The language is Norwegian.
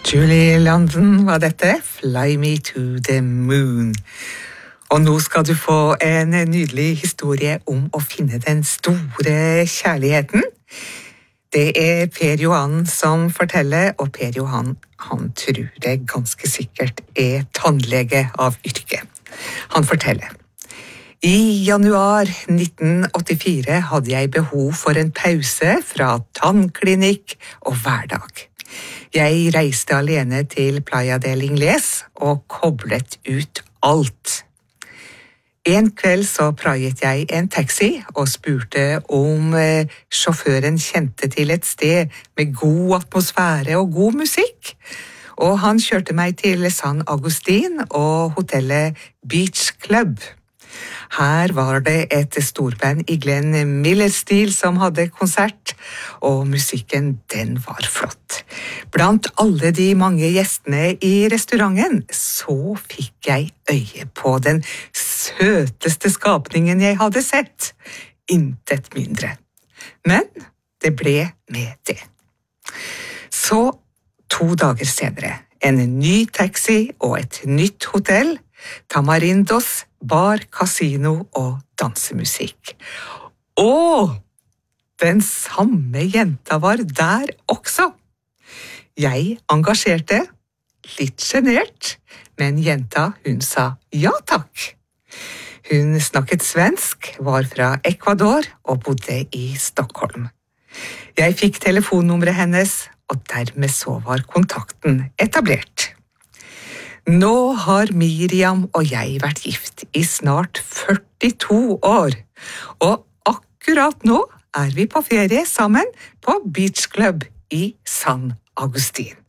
Julie London var dette, Fly Me to the Moon. Og nå skal du få en nydelig historie om å finne den store kjærligheten. Det er Per Johan som forteller, og Per Johan, han tror det ganske sikkert er tannlege av yrke. Han forteller: I januar 1984 hadde jeg behov for en pause fra tannklinikk og hverdag. Jeg reiste alene til Playa del Ingles og koblet ut alt. En kveld så praiet jeg en taxi og spurte om sjåføren kjente til et sted med god atmosfære og god musikk. Og han kjørte meg til San Agustin og hotellet Beach Club. Her var det et storband i Glenn Miller-stil som hadde konsert, og musikken den var flott. Blant alle de mange gjestene i restauranten så fikk jeg øye på den søteste skapningen jeg hadde sett. Intet mindre. Men det ble med det. Så 2 dager senere, en ny taxi og et nytt hotell, Tamarindos, bar, kasino og dansemusikk. Og den samme jenta var der også. Jeg engasjerte, litt genert, men jenta hun sa ja takk. Hun snakket svensk, var fra Ecuador og bodde i Stockholm. Jeg fikk telefonnummeret hennes, og dermed så var kontakten etablert. Nå har Miriam og jeg vært gift i snart 42 år, og akkurat nå er vi på ferie sammen på Beach Club i San Agustin.